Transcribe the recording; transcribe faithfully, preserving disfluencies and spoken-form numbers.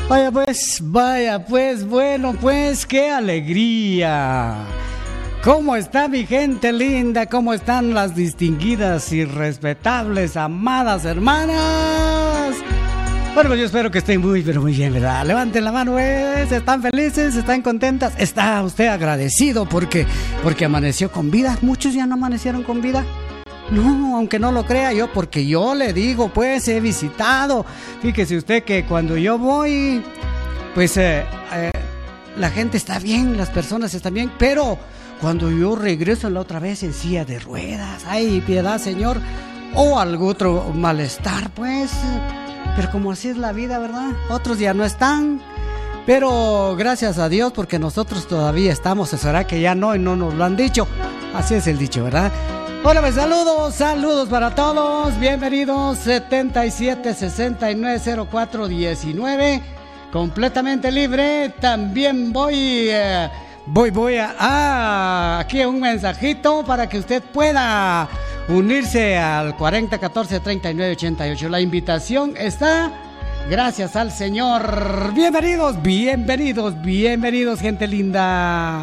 Vaya pues, vaya pues, bueno pues, qué alegría. ¿Cómo está mi gente linda? ¿Cómo están las distinguidas y respetables, amadas hermanas? Bueno, pues yo espero que estén muy, pero muy bien, ¿verdad? Levanten la mano, pues. ¿Están felices? ¿Están contentas? ¿Está usted agradecido porque, porque amaneció con vida? Muchos ya no amanecieron con vida. No, aunque no lo crea yo, porque yo le digo, pues, he visitado. Fíjese usted que cuando yo voy, pues, eh, eh, la gente está bien, las personas están bien, pero cuando yo regreso la otra vez en silla de ruedas, ay, piedad, Señor, o algún otro malestar, pues, pero como así es la vida, ¿verdad? Otros ya no están, pero gracias a Dios, porque nosotros todavía estamos, será que ya no, y no nos lo han dicho, así es el dicho, ¿verdad? Hola, pues saludos, saludos para todos, bienvenidos, setenta y siete, sesenta y nueve, cero cuatro, diecinueve, completamente libre. También voy, eh, voy, voy a, ah, aquí un mensajito para que usted pueda unirse al cuarenta, catorce, treinta y nueve, ochenta y ocho. La invitación está, gracias al Señor. Bienvenidos, bienvenidos, bienvenidos, gente linda.